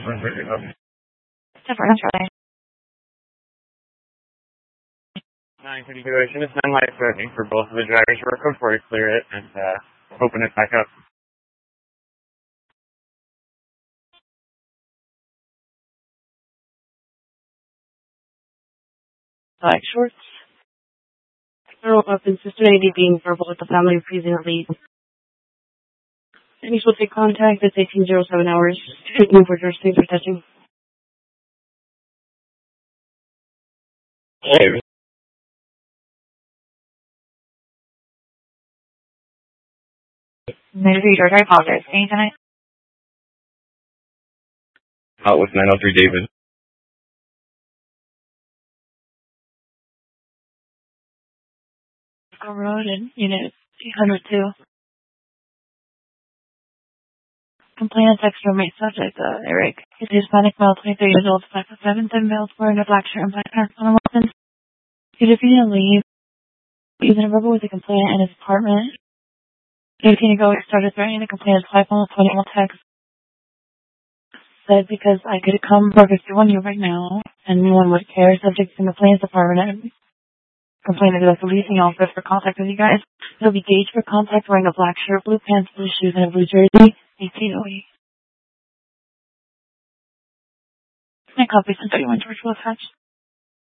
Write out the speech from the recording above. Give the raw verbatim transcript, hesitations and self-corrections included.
Different, right? nine thirty situation is non-life threatening for both of the drivers. We're code four to clear it and uh, open it back up. Black shorts. Federal weapons, Sister A D being verbal with the family refusing to leave. Initial take contact at eighteen oh seven hours. Taking for jurisdiction for touching. Hey. Maybe George, I apologize. Can you tonight? Out with nine oh three David. Road and unit eight hundred two. Complainant text roommate subject, uh, Eric. He's a Hispanic male, twenty-three years old, five foot seven, thin male, wearing a black shirt and black pants on a weapon. He refused to leave. He was in a rubber with the complainant in his apartment. eighteen ago, he started threatening the complainant's wife on the twenty-one text. Said because I could come work if you want you right now, and no one would care, subject to the complainant's apartment. And complainant is a leasing office for contact with you guys. He'll be gauged for contact wearing a black shirt, blue pants, blue shoes, and a blue jersey. eighteen oh eight. And copy sent thirty-one George will attach.